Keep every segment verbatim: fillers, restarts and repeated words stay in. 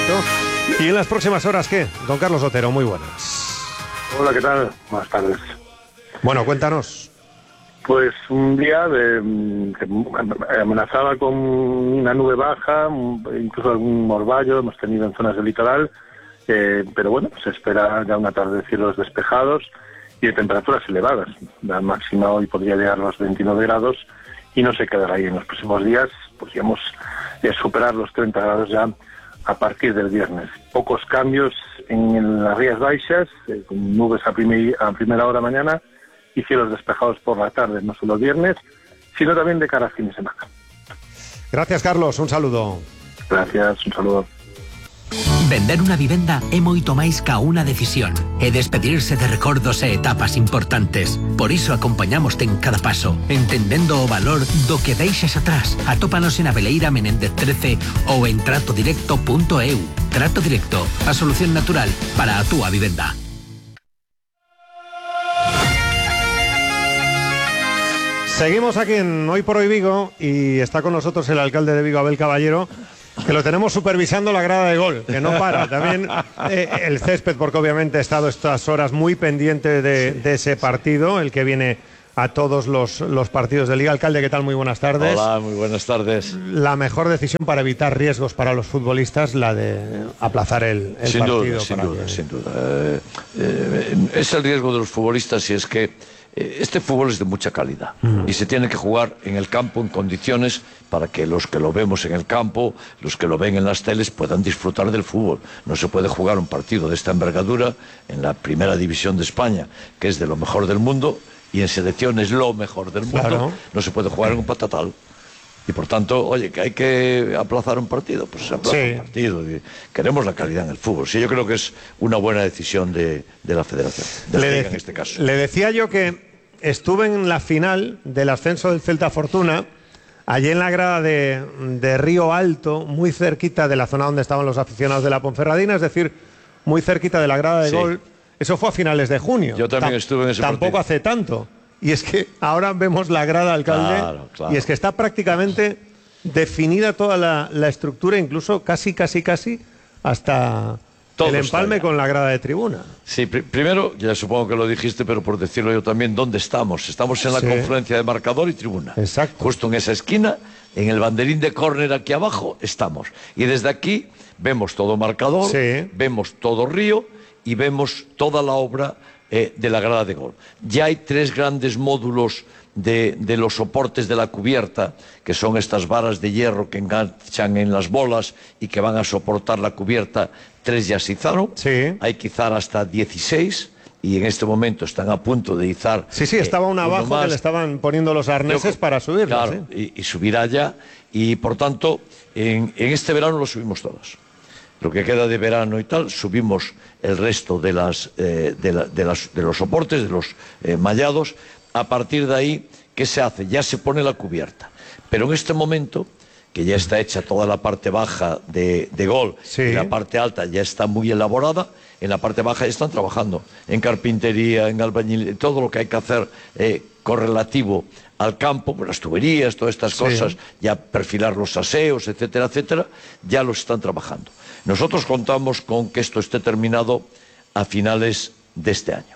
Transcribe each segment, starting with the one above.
directo. ¿Y en las próximas horas qué? Don Carlos Otero, muy buenas. Hola, ¿qué tal? Buenas tardes. Bueno, cuéntanos. Pues un día de, que amenazaba con una nube baja, incluso algún morballo hemos tenido en zonas del litoral, eh, pero bueno, se espera ya una tarde de cielos despejados y de temperaturas elevadas. La máxima hoy podría llegar a los veintinueve grados y no se quedará ahí en los próximos días. Podríamos eh, superar los treinta grados ya a partir del viernes. Pocos cambios en las Rías Baixas, eh, con nubes a, primer, a primera hora mañana y cielos despejados por la tarde, no solo viernes, sino también de cara a fin de semana. Gracias, Carlos. Un saludo. Gracias, un saludo. Vender unha vivenda é moito máis ca unha decisión. É despedirse de recordos e etapas importantes. Por iso acompañamoste en cada paso, entendendo o valor do que deixas atrás. Atópanos en Aveleira Menéndez trece ou en trato directo punto e u. Trato Directo, a solución natural para a túa vivenda. Seguimos aquí en Hoy por Hoy Vigo y está con nosotros el alcalde de Vigo, Abel Caballero, que lo tenemos supervisando la grada de gol, que no para. También eh, el césped, porque obviamente ha estado estas horas muy pendiente de, de ese partido, el que viene a todos los, los partidos de Liga. Alcalde, ¿qué tal? Muy buenas tardes. Hola, muy buenas tardes. La mejor decisión para evitar riesgos para los futbolistas, la de aplazar el, el sin partido. Duda, sin duda, que... sin duda. Eh, eh, es el riesgo de los futbolistas y es que este fútbol es de mucha calidad mm. y se tiene que jugar en el campo en condiciones para que los que lo vemos en el campo, los que lo ven en las teles, puedan disfrutar del fútbol. No se puede jugar un partido de esta envergadura en la primera división de España, que es de lo mejor del mundo, y en selección es lo mejor del mundo. Claro. No se puede jugar en un patatal. Y por tanto, oye, que hay que aplazar un partido, pues se aplaza sí. un partido. Queremos la calidad en el fútbol. Sí, yo creo que es una buena decisión de, de la Federación, de la Liga en este caso. Le decía yo que estuve en la final del ascenso del Celta Fortuna, allí en la grada de, de Río Alto, muy cerquita de la zona donde estaban los aficionados de la Ponferradina, es decir, muy cerquita de la grada de sí. gol. Eso fue a finales de junio. Yo también Ta estuve en ese Tampoco partido. hace tanto. Y es que ahora vemos la grada, alcalde, claro, claro. y es que está prácticamente definida toda la, la estructura, incluso casi, casi, casi, hasta todo el empalme con la grada de tribuna. Sí, pr primero, ya supongo que lo dijiste, pero por decirlo yo también, ¿dónde estamos? Estamos en la sí. confluencia de marcador y tribuna. Exacto. Justo en esa esquina, en el banderín de córner aquí abajo, estamos. Y desde aquí vemos todo marcador, sí. vemos todo Río y vemos toda la obra eh, de la grada de gol. Ya hay tres grandes módulos de, de los soportes de la cubierta, que son estas varas de hierro que enganchan en las bolas y que van a soportar la cubierta. Tres ya se izaron, sí. hay que izar hasta dieciséis y en este momento están a punto de izar. Sí, sí, estaba una eh, abajo más. Que le estaban poniendo los arneses Yo, para subirla. Claro, ¿sí? y, y subirá ya y por tanto en, en este verano lo subimos todos. Lo que queda de verano y tal, subimos el resto de, las, eh, de, la, de, las, de los soportes, de los eh, mallados. A partir de ahí, ¿qué se hace? Ya se pone la cubierta. Pero en este momento, que ya está hecha toda la parte baja de, de gol, sí. y la parte alta ya está muy elaborada, en la parte baja ya están trabajando en carpintería, en albañil, todo lo que hay que hacer eh, correlativo al campo, pues las tuberías, todas estas sí. cosas, ya perfilar los aseos, etcétera, etcétera, ya los están trabajando. Nosotros contamos con que esto esté terminado a finales de este año.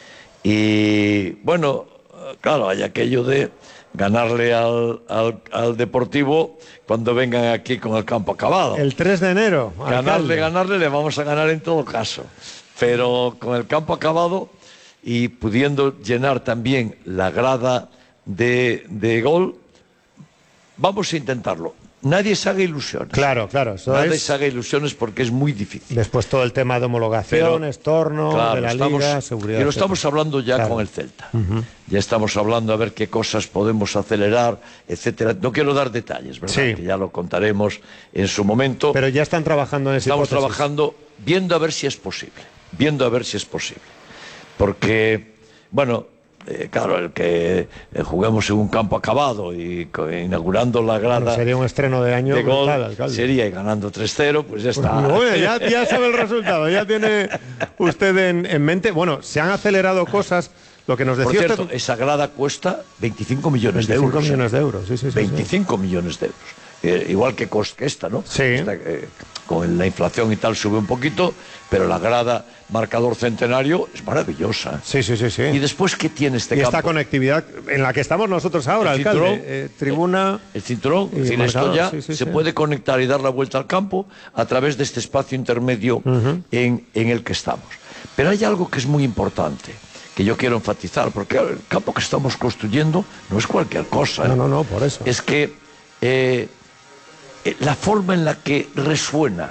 Y bueno, claro, hay aquello de ganarle al, al, al Deportivo cuando vengan aquí con el campo acabado. El tres de enero. Ganarle, alcalde. ganarle, le vamos a ganar en todo caso. Pero con el campo acabado y pudiendo llenar también la grada de, de gol, vamos a intentarlo. Nadie se haga ilusiones. Claro, claro. Eso Nadie es... se haga ilusiones porque es muy difícil. Después todo el tema de homologaciones, Pero, torno, claro, de la estamos, Liga, seguridad. Y lo estamos hablando ya claro. con el Celta. Uh-huh. Ya estamos hablando a ver qué cosas podemos acelerar, etcétera. No quiero dar detalles, ¿verdad? Sí. Que ya lo contaremos en su momento. Pero ya están trabajando en esa Estamos hipótesis. trabajando viendo a ver si es posible. Viendo a ver si es posible. Porque, bueno... Eh, claro, el que eh, juguemos en un campo acabado y inaugurando la grada bueno, sería un estreno de año de gol, brutal, alcalde. Sería y ganando tres cero, pues ya está. Pues, bueno, ya, ya sabe el resultado, ya tiene usted en, en mente. Bueno, se han acelerado cosas. Lo que nos decía Por cierto, usted... esa grada cuesta veinticinco millones de euros. veinticinco millones de euros, sí, sí, sí. veinticinco sí. millones de euros. Eh, igual que, cost, que esta, ¿no? Sí. Esta, eh, con la inflación y tal sube un poquito, pero la grada marcador centenario es maravillosa. Sí, sí, sí, sí. ¿Y después qué tiene este y campo? Esta conectividad en la que estamos nosotros ahora, el alcalde. Cinturón, Eh, tribuna... El cinturón, y es decir, marcador, esto ya sí, sí, se sí. puede conectar y dar la vuelta al campo a través de este espacio intermedio uh-huh. en, en el que estamos. Pero hay algo que es muy importante, que yo quiero enfatizar, porque el campo que estamos construyendo no es cualquier cosa. ¿eh? No, no, no, por eso. Es que eh, la forma en la que resuena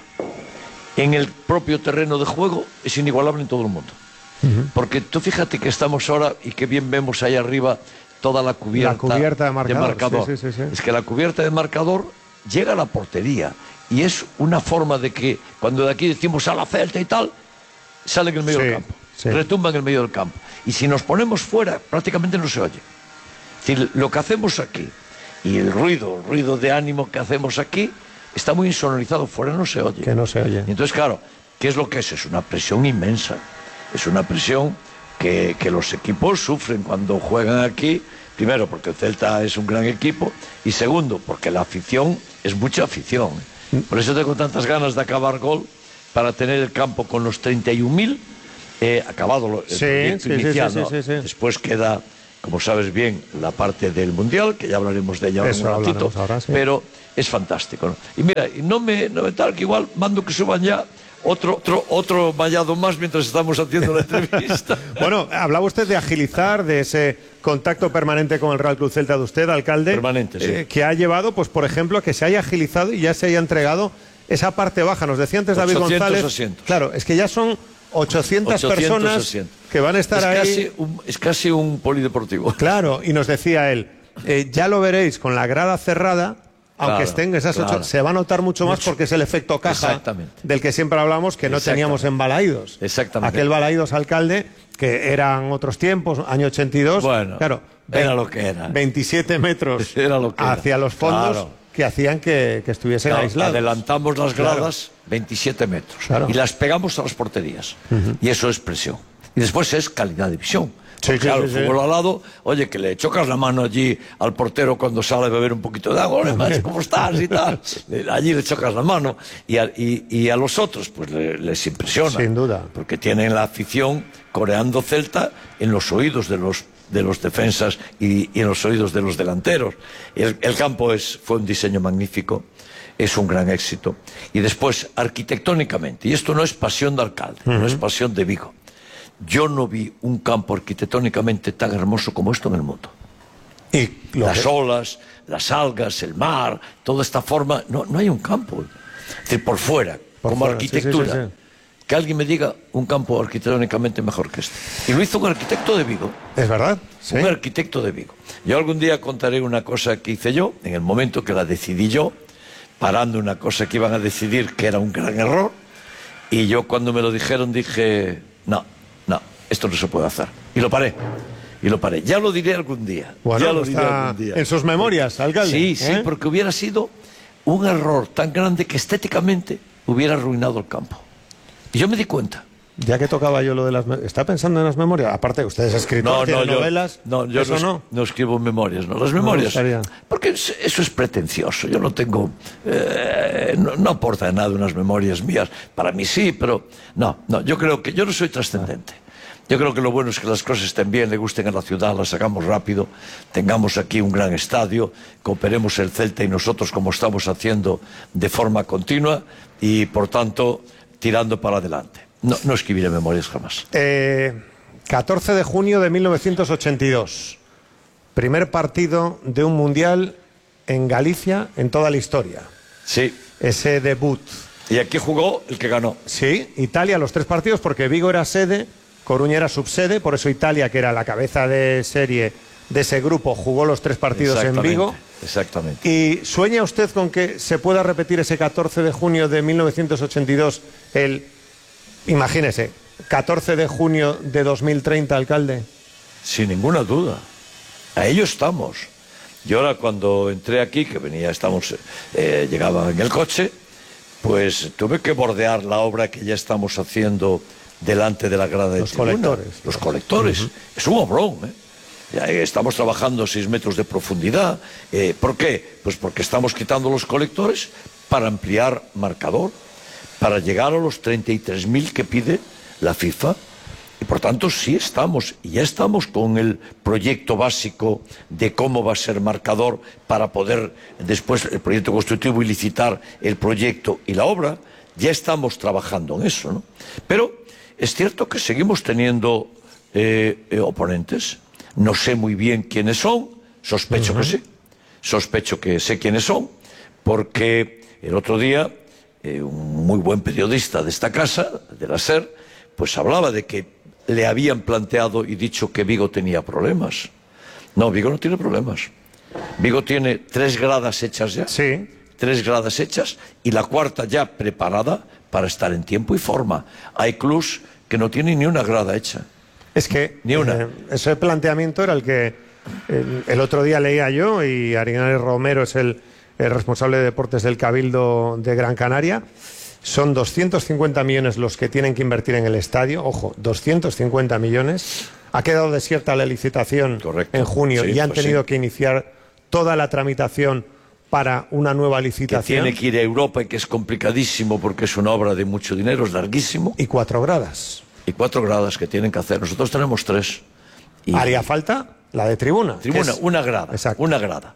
en el propio terreno de juego es inigualable en todo el mundo. Uh-huh. Porque tú fíjate que estamos ahora y que bien vemos ahí arriba toda la cubierta, la cubierta de marcador. De marcador. Sí, sí, sí, sí. Es que la cubierta de marcador llega a la portería y es una forma de que cuando de aquí decimos a la Celta y tal, sale en el medio sí, del campo, sí. retumba en el medio del campo. Y si nos ponemos fuera, prácticamente no se oye. Es decir, lo que hacemos aquí y el ruido, el ruido de ánimo que hacemos aquí, está muy insonorizado, fuera no se oye. Que no se oye. Y entonces, claro, ¿qué es lo que es? Es una presión inmensa. Es una presión que, que los equipos sufren cuando juegan aquí. Primero, porque el Celta es un gran equipo. Y segundo, porque la afición es mucha afición. Por eso tengo tantas ganas de acabar gol, para tener el campo con los treinta y un mil, eh, acabado el sí, proyecto sí, inicial. Sí, sí, ¿no? sí, sí, sí. Después queda, como sabes bien, la parte del Mundial, que ya hablaremos de ella Eso, en un ratito, ahora, sí. Pero es fantástico, ¿no? Y mira, y no me, no me tal, que igual mando que suban ya otro, otro, otro vallado más mientras estamos haciendo la entrevista. Bueno, hablaba usted de agilizar, de ese contacto permanente con el Real Club Celta de usted, alcalde. Permanente, sí. Eh, que ha llevado, pues por ejemplo, a que se haya agilizado y ya se haya entregado esa parte baja. Nos decía antes David González. asientos. Claro, es que ya son ochocientas personas asientos. Que van a estar es ahí. Casi un, es casi un polideportivo. Claro, y nos decía él, eh, ya lo veréis con la grada cerrada. Aunque claro, estén esas claro. ocho, se va a notar mucho más mucho. Porque es el efecto caja del que siempre hablamos, que no teníamos en Balaídos. Exactamente. Aquel Balaídos, alcalde, que eran otros tiempos, año ochenta y dos. Bueno, claro, era lo que era. veintisiete metros era lo que hacia era. los fondos Claro. que hacían que, que estuviesen claro, aislados. Adelantamos las gradas claro. veintisiete metros claro. y las pegamos a las porterías. Uh-huh. Y eso es presión. Y después es calidad de visión. Sí, claro, sí, el sí, fútbol sí. al lado, oye, que le chocas la mano allí al portero cuando sale a beber un poquito de agua, ¿cómo estás? Y tal. Allí le chocas la mano. Y a, y, y a los otros, pues le, les impresiona. Sin duda. Porque tienen la afición coreando Celta en los oídos de los, de los defensas y, y en los oídos de los delanteros. El, el campo es, fue un diseño magnífico. Es un gran éxito. Y después, arquitectónicamente, y esto no es pasión de alcalde, uh-huh. no es pasión de Vigo. Yo no vi un campo arquitectónicamente tan hermoso como esto en el mundo. Y las que... olas, las algas, el mar, toda esta forma, no, no hay un campo. Es decir, por fuera, por como fuera, arquitectura. Sí, sí, sí. Que alguien me diga un campo arquitectónicamente mejor que este. Y lo hizo un arquitecto de Vigo. ¿Es verdad? Sí. Un arquitecto de Vigo. Yo algún día contaré una cosa que hice yo, en el momento que la decidí yo, parando una cosa que iban a decidir que era un gran error, y yo cuando me lo dijeron dije, no, no, esto no se puede hacer. Y lo paré, y lo paré. Ya lo diré algún día. Bueno, ya lo está diré algún día. En sus memorias, alcalde. Sí, ¿eh? sí, porque hubiera sido un error tan grande que estéticamente hubiera arruinado el campo. Y yo me di cuenta. Ya que tocaba yo lo de las... ¿Está pensando en las memorias? Aparte, usted es escritor, no, no, tiene novelas. No, yo ¿eso no, no? no escribo memorias, no. Las memorias... No porque eso es pretencioso. Yo no tengo... Eh, no, no aporta nada unas memorias mías. Para mí sí, pero... No, no, yo creo que... Yo no soy trascendente. Yo creo que lo bueno es que las cosas estén bien, le gusten a la ciudad, las hagamos rápido, tengamos aquí un gran estadio, cooperemos el Celta y nosotros como estamos haciendo de forma continua y, por tanto, tirando para adelante. No, no escribiré memorias jamás. Eh, catorce de junio de mil novecientos ochenta y dos. Primer partido de un mundial en Galicia en toda la historia. Sí. Ese debut. Y aquí jugó el que ganó. Sí, Italia los tres partidos porque Vigo era sede, Coruña era subsede, por eso Italia, que era la cabeza de serie de ese grupo, jugó los tres partidos en Vigo. Exactamente. ¿Y sueña usted con que se pueda repetir ese catorce de junio de mil novecientos ochenta y dos, el... Imagínese, catorce de junio de dos mil treinta, alcalde? Sin ninguna duda. A ello estamos. Yo ahora cuando entré aquí, que venía, estamos, eh, llegaba en el coche, pues tuve que bordear la obra que ya estamos haciendo delante de la grada de Los tribuna. colectores. Los colectores. Uh-huh. Es un obrón, ¿eh? Ya estamos trabajando seis metros de profundidad. Eh, ¿Por qué? Pues porque estamos quitando los colectores para ampliar marcador. para llegar a los treinta y tres mil que pide la FIFA. Y por tanto sí estamos, y ya estamos con el proyecto básico de cómo va a ser marcador para poder después el proyecto constructivo y licitar el proyecto y la obra. Ya estamos trabajando en eso, ¿no? Pero es cierto que seguimos teniendo eh, eh, oponentes. No sé muy bien quiénes son, sospecho uh-huh. que sí, sospecho que sé quiénes son, porque el otro día eh, un muy buen periodista de esta casa, de la SER, pues hablaba de que le habían planteado y dicho que Vigo tenía problemas. No, Vigo no tiene problemas. Vigo tiene tres gradas hechas ya. Sí. Tres gradas hechas y la cuarta ya preparada para estar en tiempo y forma. Hay clubs que no tienen ni una grada hecha. Es que ni una. Eh, ese planteamiento era el que el, el otro día leía yo, y Arenales Romero es el, el responsable de deportes del Cabildo de Gran Canaria. Son doscientos cincuenta millones los que tienen que invertir en el estadio. Ojo, doscientos cincuenta millones. Ha quedado desierta la licitación Correcto. en junio sí, y han pues tenido sí. que iniciar toda la tramitación para una nueva licitación. Que tiene que ir a Europa y que es complicadísimo porque es una obra de mucho dinero, es larguísimo. Y cuatro gradas. Y cuatro gradas que tienen que hacer. Nosotros tenemos tres. Y... haría falta la de tribuna. Tribuna, es... una grada. Exacto. Una grada.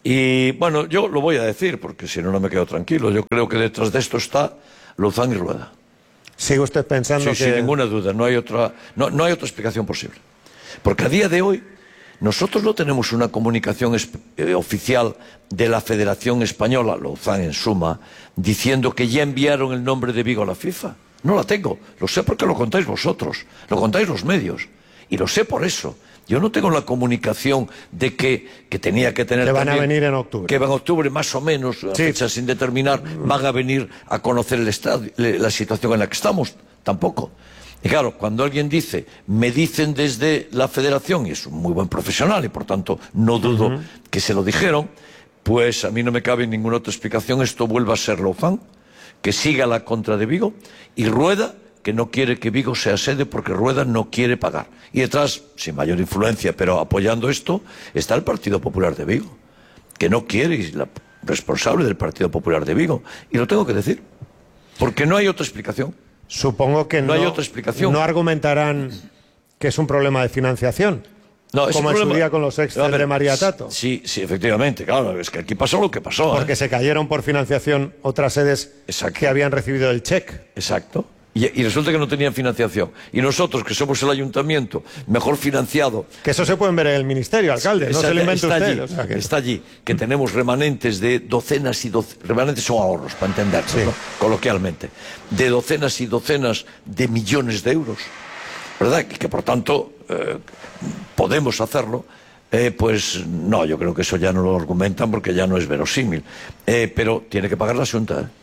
Y bueno, yo lo voy a decir porque si no, no me quedo tranquilo. Yo creo que detrás de esto está Louzán y Rueda. ¿Sigue usted pensando sí, que...? Sin ninguna duda, no hay otra, no, no hay otra explicación posible. Porque a día de hoy nosotros no tenemos una comunicación eh, oficial de la Federación Española, Louzán en suma, diciendo que ya enviaron el nombre de Vigo a la FIFA. No la tengo, lo sé porque lo contáis vosotros, lo contáis los medios, y lo sé por eso. Yo no tengo la comunicación de que, que tenía que tener... Que van también, a venir en octubre. Que en octubre, más o menos, a sí. fecha sin determinar, van a venir a conocer el estadio, la situación en la que estamos. Tampoco. Y claro, cuando alguien dice, me dicen desde la federación, y es un muy buen profesional, y por tanto no dudo uh-huh. que se lo dijeron, pues a mí no me cabe ninguna otra explicación. Esto vuelva a ser Louzán, que siga la contra de Vigo, y Rueda, que no quiere que Vigo sea sede porque Rueda no quiere pagar. Y detrás, sin mayor influencia, pero apoyando esto, está el Partido Popular de Vigo, que no quiere, y la responsable del Partido Popular de Vigo. Y lo tengo que decir, porque no hay otra explicación. Supongo que no, no hay otra explicación. No argumentarán que es un problema de financiación. No, como en problema... su día con los Excel de María Tato. Sí, sí, efectivamente, claro, es que aquí pasó lo que pasó. Porque ¿eh? se cayeron por financiación otras sedes Exacto. que habían recibido el cheque. Exacto. Y, y resulta que no tenían financiación. Y nosotros, que somos el ayuntamiento mejor financiado... Que eso se puede ver en el ministerio, alcalde, no está, se lo invente está usted. Allí, o sea que... Está allí, que tenemos remanentes de docenas y docenas... Remanentes son ahorros, para entendernos, sí. ¿no? Coloquialmente. De docenas y docenas de millones de euros. ¿Verdad? Que, que por tanto, eh, podemos hacerlo. Eh, pues no, yo creo que eso ya no lo argumentan porque ya no es verosímil. Eh, pero tiene que pagar la Xunta, ¿eh?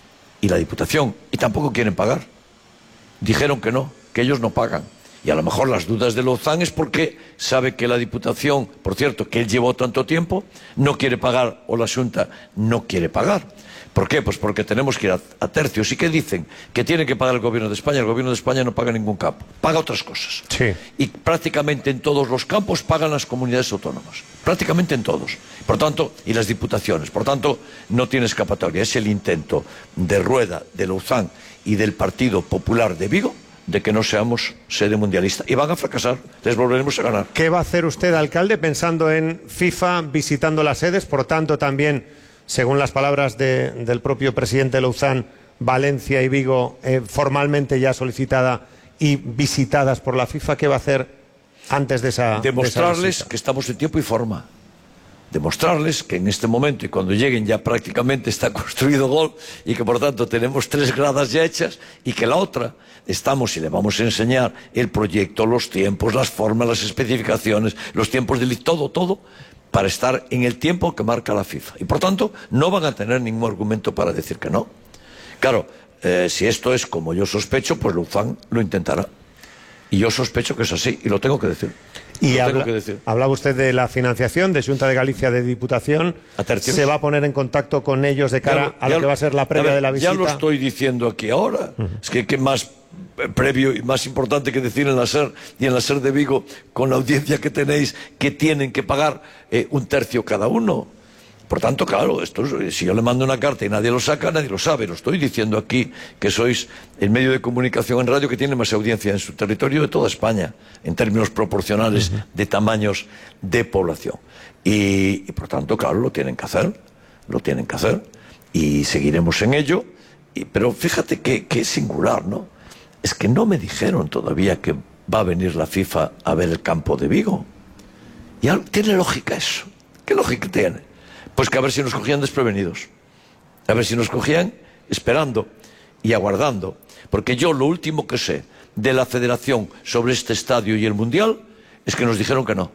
Y la Diputación. Y tampoco quieren pagar. Dijeron que no, que ellos no pagan. Y a lo mejor las dudas de Louzán es porque sabe que la Diputación, por cierto, que él llevó tanto tiempo, no quiere pagar, o la Xunta no quiere pagar. ¿Por qué? Pues porque tenemos que ir a, a tercios. ¿Y qué dicen? Que tiene que pagar el Gobierno de España. El Gobierno de España no paga ningún campo, paga otras cosas. Sí. Y prácticamente en todos los campos pagan las comunidades autónomas. Prácticamente en todos. Por tanto, y las diputaciones. Por tanto, no tiene escapatoria. Es el intento de Rueda, de Louzán y del Partido Popular de Vigo de que no seamos sede mundialista. Y van a fracasar, les volveremos a ganar. ¿Qué va a hacer usted, alcalde, pensando en FIFA, visitando las sedes? Por tanto, también, según las palabras de, del propio presidente Louzán, Valencia y Vigo eh, formalmente ya solicitada y visitadas por la FIFA. ¿Qué va a hacer antes de esa Demostrarles de esa visita? Que estamos en tiempo y forma. Demostrarles que en este momento y cuando lleguen ya prácticamente está construido Gol y que por tanto tenemos tres gradas ya hechas y que la otra estamos y le vamos a enseñar el proyecto, los tiempos, las formas, las especificaciones, los tiempos de todo, todo para estar en el tiempo que marca la FIFA. Y por tanto no van a tener ningún argumento para decir que no. Claro, eh, si esto es como yo sospecho, pues Louzán lo intentará. Y yo sospecho que es así y lo tengo que decir. Y habla, hablaba usted de la financiación de Xunta de Galicia, de Diputación. ¿Se va a poner en contacto con ellos de cara ya, a lo ya, que va a ser la previa ver, de la visita? Ya lo estoy diciendo aquí ahora. Uh-huh. Es que qué más previo y más importante que decir en la SER y en la SER de Vigo, con la audiencia que tenéis, que tienen que pagar eh, un tercio cada uno. Por tanto, claro, esto, si yo le mando una carta y nadie lo saca, nadie lo sabe. Lo estoy diciendo aquí, que sois el medio de comunicación en radio que tiene más audiencia en su territorio de toda España, en términos proporcionales de tamaños de población. Y, y por tanto, claro, lo tienen que hacer, lo tienen que hacer, y seguiremos en ello. Y, pero fíjate que, que es singular, ¿no? Es que no me dijeron todavía que va a venir la FIFA a ver el campo de Vigo. Y algo, tiene lógica eso. ¿Qué lógica tiene? Pues que a ver si nos cogían desprevenidos, a ver si nos cogían esperando y aguardando, porque yo lo último que sé de la Federación sobre este estadio y el Mundial es que nos dijeron que no.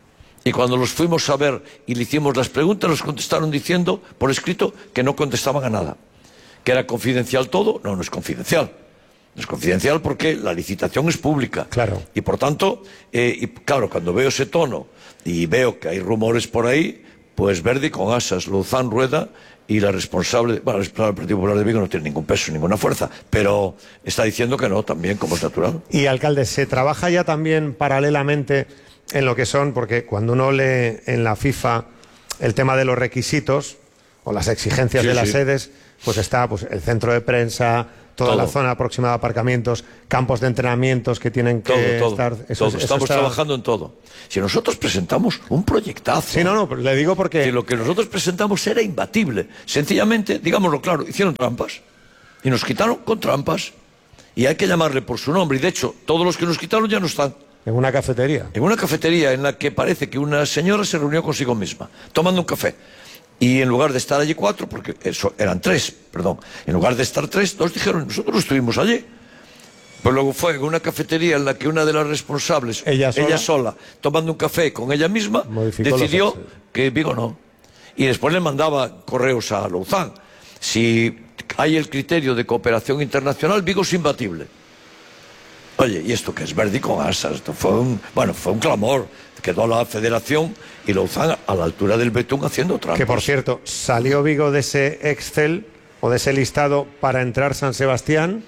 Y cuando los fuimos a ver y le hicimos las preguntas, nos contestaron diciendo por escrito que no contestaban a nada, que era confidencial todo. No, no es confidencial. No es confidencial porque la licitación es pública. Claro. Y por tanto, eh, y claro, cuando veo ese tono y veo que hay rumores por ahí, pues Verdi con asas, Louzán Rueda y la responsable, bueno, la responsable del Partido Popular de Vigo no tiene ningún peso, ninguna fuerza, pero está diciendo que no, también, como es natural. Y, alcalde, ¿se trabaja ya también paralelamente en lo que son, porque cuando uno lee en la FIFA el tema de los requisitos o las exigencias sí, de las sí. sedes, pues está pues el centro de prensa, toda todo. La zona aproximada a aparcamientos, campos de entrenamientos que tienen que todo, todo, estar... Eso, todo. eso Estamos está... trabajando en todo. Si nosotros presentamos un proyectazo... Sí, no, no, le digo porque... Si lo que nosotros presentamos era imbatible. Sencillamente, digámoslo claro, hicieron trampas. Y nos quitaron con trampas. Y hay que llamarle por su nombre. Y de hecho, todos los que nos quitaron ya no están. En una cafetería. En una cafetería en la que parece que una señora se reunió consigo misma, tomando un café. Y en lugar de estar allí cuatro, porque eso eran tres, perdón, en lugar de estar tres, dos dijeron, nosotros no estuvimos allí. Pues luego fue en una cafetería en la que una de las responsables, ella sola, ella sola tomando un café con ella misma, modificó decidió que Vigo no. Y después le mandaba correos a Louzán. Si hay el criterio de cooperación internacional, Vigo es imbatible. Oye, ¿y esto qué es? Verdi con asas. Esto fue un, bueno, fue un clamor. Quedó la Federación y Louzán a la altura del betún haciendo trampas. Que, por cierto, salió Vigo de ese Excel o de ese listado para entrar San Sebastián,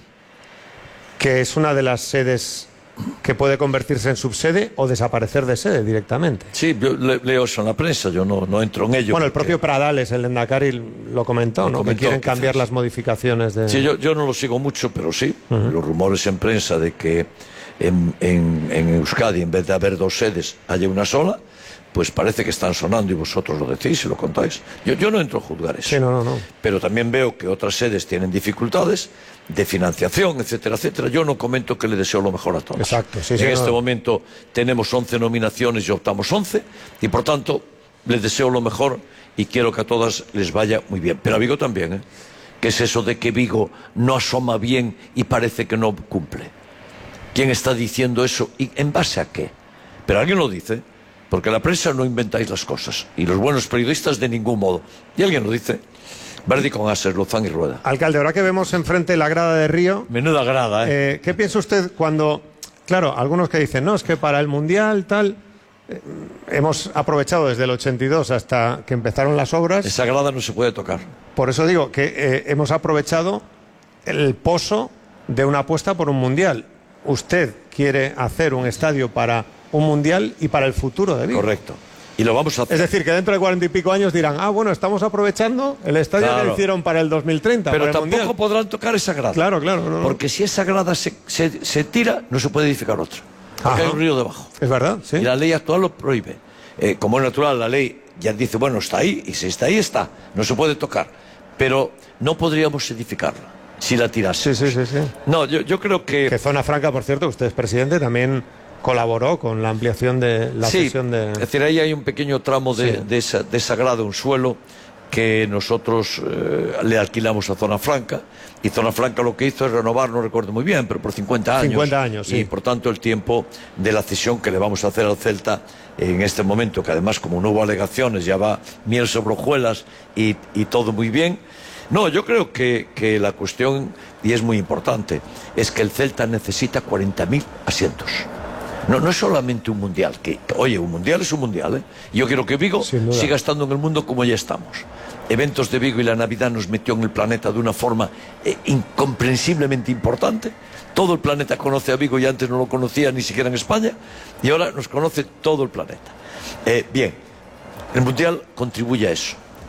que es una de las sedes que puede convertirse en subsede o desaparecer de sede directamente. Sí, yo le, leo eso en la prensa, yo no, no entro en ello. Bueno, el porque... propio Pradales, el Lehendakari, lo comentó, lo ¿no? comentó, que quieren quizás. cambiar las modificaciones de... Sí, yo, yo no lo sigo mucho, pero sí. Uh-huh. Los rumores en prensa de que en, en, en Euskadi, en vez de haber dos sedes, haya una sola, pues parece que están sonando y vosotros lo decís y lo contáis. Yo, yo no entro a juzgar eso. Sí, no, no, no. Pero también veo que otras sedes tienen dificultades de financiación, etcétera, etcétera. Yo no comento que le deseo lo mejor a todos. Exacto, sí, en sí, este no. momento tenemos once nominaciones y optamos once, y por tanto les deseo lo mejor y quiero que a todas les vaya muy bien. Pero a Vigo también, ¿eh? ¿Qué es eso de que Vigo no asoma bien y parece que no cumple? ¿Quién está diciendo eso y en base a qué? Pero alguien lo dice, porque la prensa no inventáis las cosas y los buenos periodistas de ningún modo. Y alguien lo dice. Verdi con ases, Louzán y Rueda. Alcalde, ahora que vemos enfrente la grada de Río... Menuda grada, ¿eh? eh ¿Qué piensa usted cuando... Claro, algunos que dicen, no, es que para el Mundial, tal... Eh, hemos aprovechado desde el ochenta y dos hasta que empezaron las obras... Esa grada no se puede tocar. Por eso digo que eh, hemos aprovechado el pozo de una apuesta por un Mundial. Usted quiere hacer un estadio para un Mundial y para el futuro de Vigo. Correcto. Y lo vamos a hacer. Es decir, que dentro de cuarenta y pico años dirán, ah, bueno, estamos aprovechando el estadio Claro. que hicieron para el dos mil treinta. Pero para el tampoco Mundial. podrán tocar esa grada. Claro, claro. No, no. Porque si esa grada se, se, se tira, no se puede edificar otra. Porque Ajá. hay un río debajo. Es verdad, sí. Y la ley actual lo prohíbe. Eh, como es natural, la ley ya dice, bueno, está ahí, y si está ahí, está. No se puede tocar. Pero no podríamos edificarla si la tirase. Sí, sí, sí, sí. No, yo, yo creo que... Que Zona Franca, por cierto, usted es presidente, también colaboró con la ampliación de la sí, cesión de... es decir, ahí hay un pequeño tramo de, Sí. de, esa, de esa grada, un suelo, que nosotros eh, le alquilamos a Zona Franca, y Zona Franca lo que hizo es renovar, no recuerdo muy bien, pero por cincuenta años. cincuenta años, sí. Y por tanto el tiempo de la cesión que le vamos a hacer al Celta en este momento, que además como no hubo alegaciones, ya va miel sobre hojuelas y, y todo muy bien. No, yo creo que, que la cuestión, y es muy importante, es que el Celta necesita cuarenta mil asientos. No, no es solamente un mundial, que, oye, un mundial es un mundial, ¿eh? Yo quiero que Vigo Sin duda. siga estando en el mundo como ya estamos. Eventos de Vigo y la Navidad nos metió en el planeta de una forma eh, incomprensiblemente importante. Todo el planeta conoce a Vigo y antes no lo conocía ni siquiera en España, y ahora nos conoce todo el planeta. Eh, bien, el mundial contribuye a eso.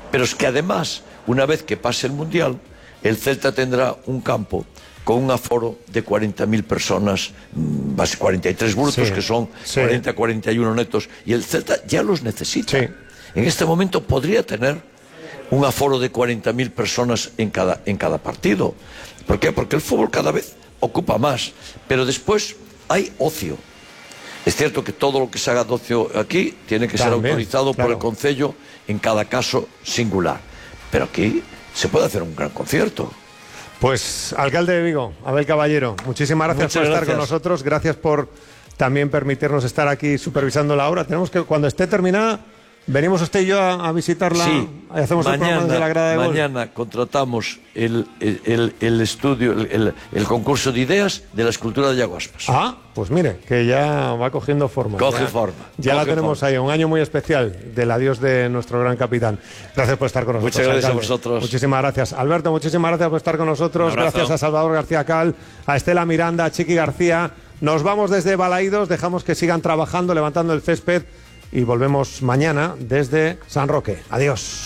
Pero es que además, una vez que pase el Mundial, el Celta tendrá un campo con un aforo de cuarenta mil personas, cuarenta y tres brutos, sí, que son sí. cuarenta a cuarenta y uno netos, y el Celta ya los necesita. Sí. En este momento podría tener un aforo de cuarenta mil personas en cada, en cada partido. ¿Por qué? Porque el fútbol cada vez ocupa más, pero después hay ocio. Es cierto que todo lo que se haga de ocio aquí tiene que También, ser autorizado claro. por el Concello en cada caso singular, pero aquí se puede hacer un gran concierto. Pues, alcalde de Vigo, Abel Caballero, muchísimas gracias Muchas por gracias. estar con nosotros, gracias por también permitirnos estar aquí supervisando la obra. Tenemos que, cuando esté terminada, venimos usted y yo a, a visitarla, sí. y hacemos mañana, el programa desde la grada de gol. Mañana contratamos el, el, el, el estudio, el, el, el concurso de ideas de la escultura de Iago Aspas. Ah, pues mire, que ya va cogiendo forma. Coge ya, forma. Ya coge la tenemos forma. ahí, un año muy especial del adiós de nuestro gran capitán. Gracias por estar con nosotros. Muchas gracias alcalde. a vosotros. Muchísimas gracias. Alberto, muchísimas gracias por estar con nosotros. Gracias a Salvador García Cal, a Estela Miranda, a Chiqui García. Nos vamos desde Balaídos, dejamos que sigan trabajando, levantando el césped, y volvemos mañana desde San Roque. Adiós.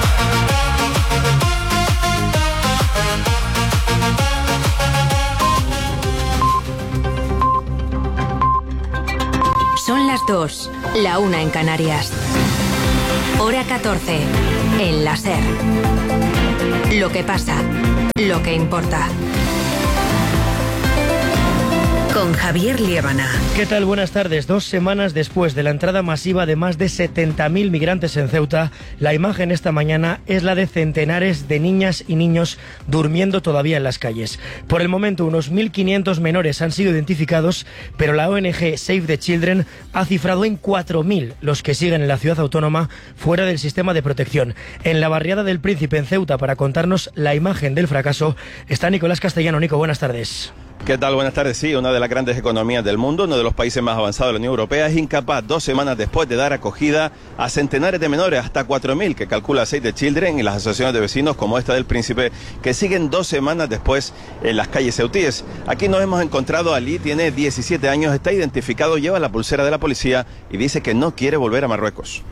Son las dos, la una en Canarias. Hora catorce, en la SER. Lo que pasa, lo que importa. Con Javier Liébana. ¿Qué tal? Buenas tardes. Dos semanas después de la entrada masiva de más de setenta mil migrantes en Ceuta, la imagen esta mañana es la de centenares de niñas y niños durmiendo todavía en las calles. Por el momento, unos mil quinientos menores han sido identificados, pero la O N G Save the Children ha cifrado en cuatro mil los que siguen en la ciudad autónoma fuera del sistema de protección. En la barriada del Príncipe, en Ceuta, para contarnos la imagen del fracaso, está Nicolás Castellano. Nico, buenas tardes. ¿Qué tal? Buenas tardes. Sí, una de las grandes economías del mundo, uno de los países más avanzados de la Unión Europea, es incapaz dos semanas después de dar acogida a centenares de menores, hasta cuatro mil, que calcula Save the Children y las asociaciones de vecinos como esta del Príncipe, que siguen dos semanas después en las calles ceutíes. Aquí nos hemos encontrado a Ali, tiene diecisiete años, está identificado, lleva la pulsera de la policía y dice que no quiere volver a Marruecos.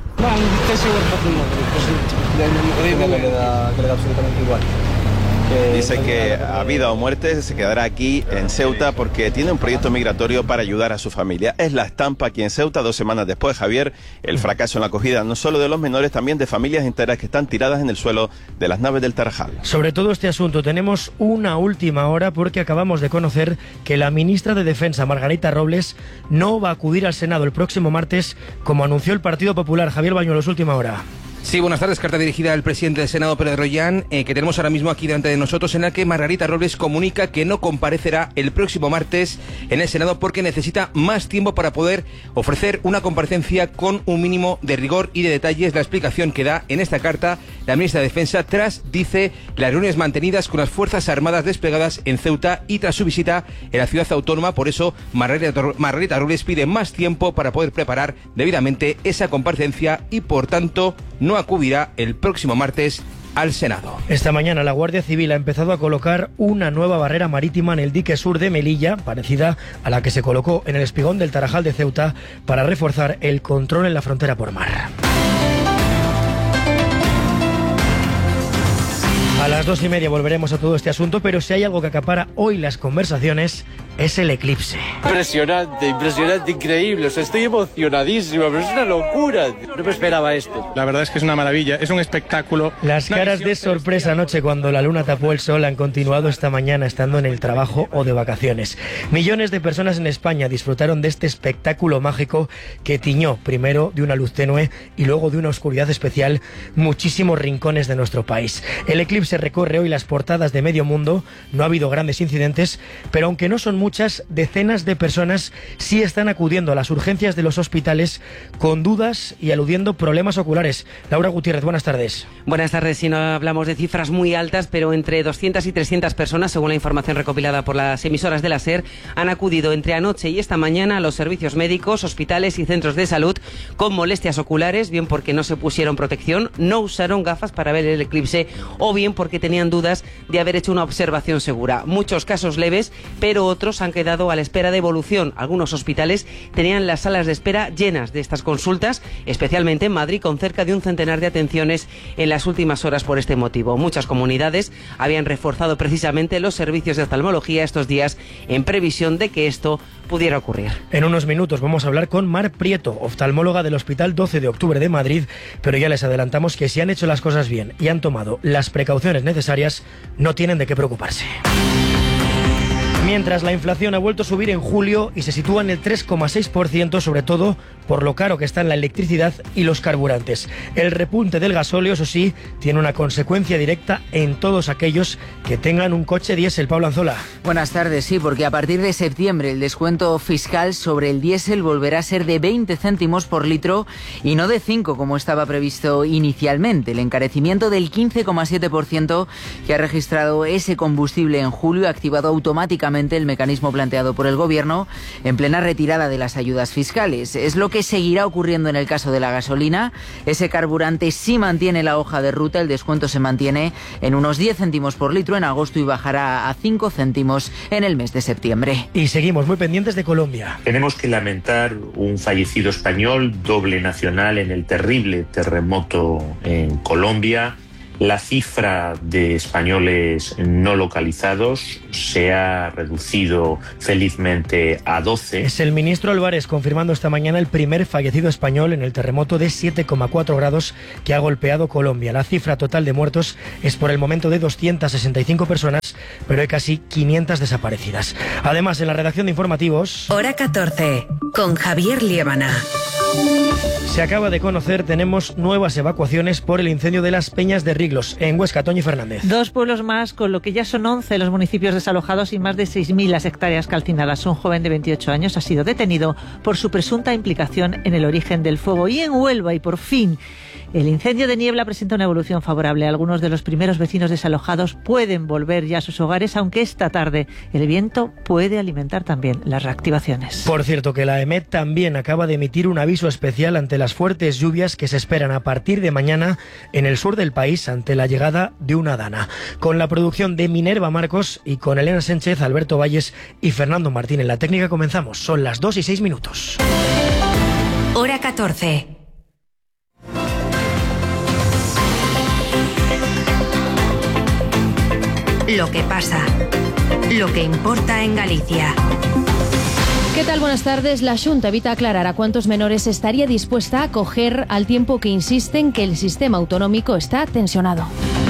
Que le da absolutamente igual. Dice que a vida o muerte se quedará aquí en Ceuta porque tiene un proyecto migratorio para ayudar a su familia. Es la estampa aquí en Ceuta dos semanas después, Javier, el fracaso en la acogida no solo de los menores, también de familias enteras que están tiradas en el suelo de las naves del Tarajal. Sobre todo este asunto tenemos una última hora porque acabamos de conocer que la ministra de Defensa, Margarita Robles, no va a acudir al Senado el próximo martes, como anunció el Partido Popular. Javier Bañuelos, última hora. Sí, buenas tardes. Carta dirigida al presidente del Senado, Pérez Royán, eh, que tenemos ahora mismo aquí delante de nosotros, en la que Margarita Robles comunica que no comparecerá el próximo martes en el Senado porque necesita más tiempo para poder ofrecer una comparecencia con un mínimo de rigor y de detalles. La explicación que da en esta carta la ministra de Defensa tras, dice, las reuniones mantenidas con las Fuerzas Armadas desplegadas en Ceuta y tras su visita en la ciudad autónoma. Por eso, Margarita, Margarita Robles pide más tiempo para poder preparar debidamente esa comparecencia y, por tanto, no acudirá el próximo martes al Senado. Esta mañana la Guardia Civil ha empezado a colocar una nueva barrera marítima en el dique sur de Melilla, parecida a la que se colocó en el espigón del Tarajal de Ceuta, para reforzar el control en la frontera por mar. A las dos y media volveremos a todo este asunto, pero si hay algo que acapara hoy las conversaciones es el eclipse. Impresionante, impresionante, increíble. O sea, estoy emocionadísimo, pero es una locura. No me esperaba esto. La verdad es que es una maravilla, es un espectáculo. Las caras de sorpresa anoche cuando la luna tapó el sol han continuado esta mañana estando en el trabajo o de vacaciones. Millones de personas en España disfrutaron de este espectáculo mágico que tiñó primero de una luz tenue y luego de una oscuridad especial muchísimos rincones de nuestro país. El eclipse recorre hoy las portadas de medio mundo. No ha habido grandes incidentes, pero aunque no son muchos, Muchas decenas de personas sí están acudiendo a las urgencias de los hospitales con dudas y aludiendo problemas oculares. Laura Gutiérrez, buenas tardes. Buenas tardes. Si no hablamos de cifras muy altas, pero entre doscientas y trescientas personas, según la información recopilada por las emisoras de la SER, han acudido entre anoche y esta mañana a los servicios médicos, hospitales y centros de salud con molestias oculares, bien porque no se pusieron protección, no usaron gafas para ver el eclipse o bien porque tenían dudas de haber hecho una observación segura. Muchos casos leves, pero otros muchos han quedado a la espera de evolución. Algunos hospitales tenían las salas de espera llenas de estas consultas, especialmente en Madrid, con cerca de un centenar de atenciones en las últimas horas por este motivo. Muchas comunidades habían reforzado precisamente los servicios de oftalmología estos días en previsión de que esto pudiera ocurrir. En unos minutos vamos a hablar con Mar Prieto, oftalmóloga del Hospital doce de octubre de Madrid, pero ya les adelantamos que si han hecho las cosas bien y han tomado las precauciones necesarias, no tienen de qué preocuparse. Mientras la inflación ha vuelto a subir en julio y se sitúa en el tres coma seis por ciento, sobre todo por lo caro que están la electricidad y los carburantes. El repunte del gasóleo, eso sí, tiene una consecuencia directa en todos aquellos que tengan un coche diésel. Pablo Anzola. Buenas tardes, sí, porque a partir de septiembre el descuento fiscal sobre el diésel volverá a ser de veinte céntimos por litro y no de cinco como estaba previsto inicialmente. El encarecimiento del quince coma siete por ciento que ha registrado ese combustible en julio ha activado automáticamente el mecanismo planteado por el Gobierno en plena retirada de las ayudas fiscales. Es lo que seguirá ocurriendo en el caso de la gasolina. Ese carburante sí mantiene la hoja de ruta, el descuento se mantiene en unos diez céntimos por litro en agosto y bajará a cinco céntimos en el mes de septiembre. Y seguimos muy pendientes de Colombia. Tenemos que lamentar un fallecido español, doble nacional, en el terrible terremoto en Colombia. La cifra de españoles no localizados se ha reducido felizmente a doce. Es el ministro Álvarez confirmando esta mañana el primer fallecido español en el terremoto de siete coma cuatro grados que ha golpeado Colombia. La cifra total de muertos es por el momento de doscientas sesenta y cinco personas, pero hay casi quinientas desaparecidas. Además, en la redacción de informativos... Hora catorce, con Javier Liébana. Se acaba de conocer, tenemos nuevas evacuaciones por el incendio de las Peñas de Riglos, en Huesca. Toñi Fernández. Dos pueblos más, con lo que ya son once los municipios desalojados y más de seis mil las hectáreas calcinadas. Un joven de veintiocho años ha sido detenido por su presunta implicación en el origen del fuego. Y en Huelva, y por fin, el incendio de Niebla presenta una evolución favorable. Algunos de los primeros vecinos desalojados pueden volver ya a sus hogares, aunque esta tarde el viento puede alimentar también las reactivaciones. Por cierto, que la EMET también acaba de emitir un aviso especial ante las fuertes lluvias que se esperan a partir de mañana en el sur del país ante la llegada de una dana. Con la producción de Minerva Marcos y con Elena Sánchez, Alberto Valles y Fernando Martín en la técnica comenzamos. Son las dos y seis minutos. Hora catorce. Lo que pasa, lo que importa en Galicia. ¿Qué tal? Buenas tardes. La Xunta evita aclarar a cuántos menores estaría dispuesta a acoger al tiempo que insisten que el sistema autonómico está tensionado.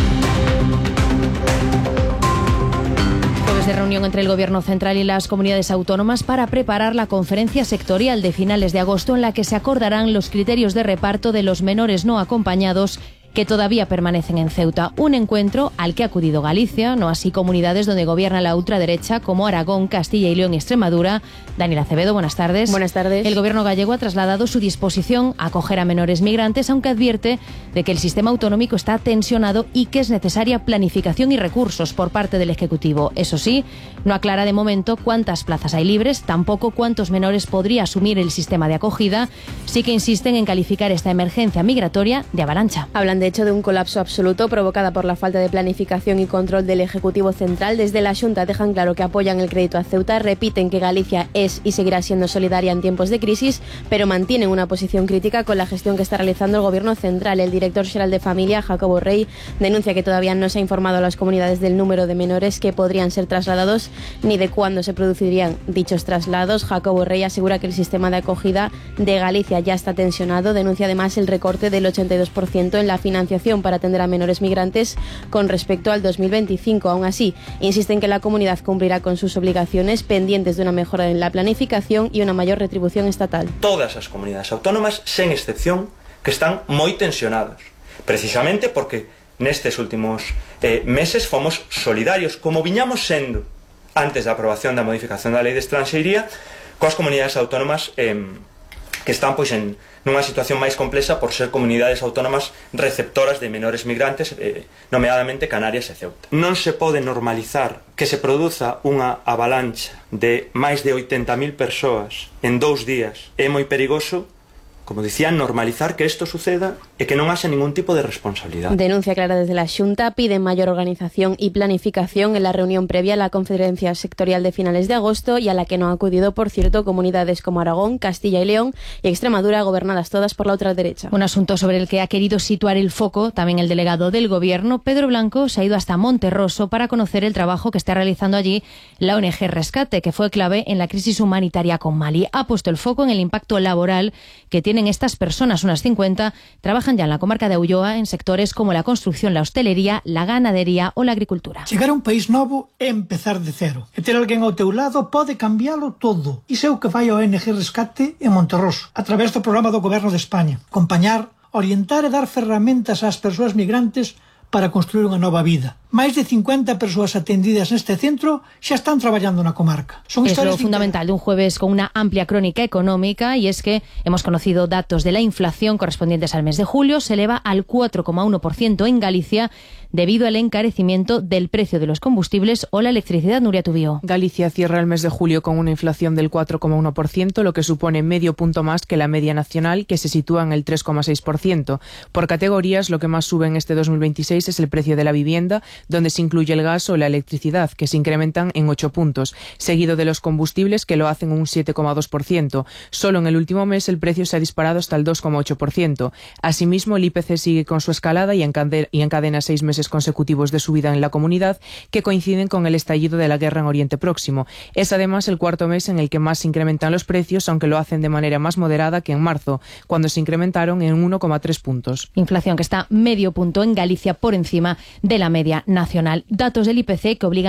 Jueves de reunión entre el Gobierno central y las comunidades autónomas para preparar la conferencia sectorial de finales de agosto en la que se acordarán los criterios de reparto de los menores no acompañados que todavía permanecen en Ceuta. Un encuentro al que ha acudido Galicia, no así comunidades donde gobierna la ultraderecha como Aragón, Castilla y León y Extremadura. Daniela Acevedo, buenas tardes. Buenas tardes. El gobierno gallego ha trasladado su disposición a acoger a menores migrantes, aunque advierte de que el sistema autonómico está tensionado y que es necesaria planificación y recursos por parte del Ejecutivo. Eso sí, no aclara de momento cuántas plazas hay libres, tampoco cuántos menores podría asumir el sistema de acogida. Sí que insisten en calificar esta emergencia migratoria de avalancha. Hablan de hecho de un colapso absoluto provocada por la falta de planificación y control del Ejecutivo Central. Desde la Xunta dejan claro que apoyan el crédito a Ceuta, repiten que Galicia es y seguirá siendo solidaria en tiempos de crisis, pero mantienen una posición crítica con la gestión que está realizando el Gobierno Central. El director general de Familia, Jacobo Rey, denuncia que todavía no se ha informado a las comunidades del número de menores que podrían ser trasladados ni de cuándo se producirían dichos traslados. Jacobo Rey asegura que el sistema de acogida de Galicia ya está tensionado. Denuncia además el recorte del ochenta y dos por ciento en la financiación para atender a menores migrantes con respecto al dos mil veinticinco. Aún así, insisten que la comunidad cumplirá con sus obligaciones pendientes de una mejora en la planificación y una mayor retribución estatal. Todas as comunidades autónomas, sen excepción, que están moi tensionadas, precisamente porque nestes últimos eh, meses fomos solidarios, como viñamos sendo antes da aprobación da modificación da Lei de Estranxeiría, coas comunidades autónomas eh, que están pois en nunha situación máis complexa por ser comunidades autónomas receptoras de menores migrantes, eh, nomeadamente Canarias e Ceuta. Non se pode normalizar que se produza unha avalancha de máis de oitenta mil persoas en dous días. É moi perigoso como dicía, normalizar que isto suceda e que non haxa ningún tipo de responsabilidade. Denuncia clara desde la Xunta, piden mayor organización y planificación en la reunión previa a la conferencia sectorial de finales de agosto y a la que no han acudido, por cierto, comunidades como Aragón, Castilla y León y Extremadura, gobernadas todas por la ultraderecha. Un asunto sobre el que ha querido situar el foco también el delegado del Gobierno, Pedro Blanco, se ha ido hasta Monterroso para conocer el trabajo que está realizando allí la O N G Rescate, que fue clave en la crisis humanitaria con Mali. Ha puesto el foco en el impacto laboral que tienen estas personas, unas cincuenta, trabajan ya en la comarca de Ulloa en sectores como la construcción, la hostelería, la ganadería o la agricultura. Chegar a un país novo é empezar de cero. E ter alguén ao teu lado pode cambiálo todo. Iso é o que fai a O N G Rescate en Monterroso, a través do programa do Goberno de España. Acompañar, orientar e dar ferramentas ás persoas migrantes para construir unha nova vida. Máis de cincuenta persoas atendidas neste centro xa están traballando na comarca. Son es lo fundamental de un jueves con una amplia crónica económica, y es que hemos conocido datos de la inflación correspondientes al mes de julio. Se eleva al cuatro coma uno por ciento en Galicia debido al encarecimiento del precio de los combustibles o la electricidad. Nuria Tubío. Galicia cierra el mes de julio con una inflación del cuatro coma uno por ciento, lo que supone medio punto más que la media nacional, que se sitúa en el tres coma seis por ciento. Por categorías, lo que más sube en este dos mil veintiséis es el precio de la vivienda, donde se incluye el gas o la electricidad, que se incrementan en ocho puntos, seguido de los combustibles, que lo hacen un siete coma dos por ciento. Solo en el último mes el precio se ha disparado hasta el dos coma ocho por ciento. Asimismo, el I P C sigue con su escalada y encadena, y encadena seis meses consecutivos de subida en la comunidad, que coinciden con el estallido de la guerra en Oriente Próximo. Es además el cuarto mes en el que más se incrementan los precios, aunque lo hacen de manera más moderada que en marzo, cuando se incrementaron en uno coma tres puntos. Inflación que está medio punto en Galicia por encima de la media nacional. Datos del I P C que obligan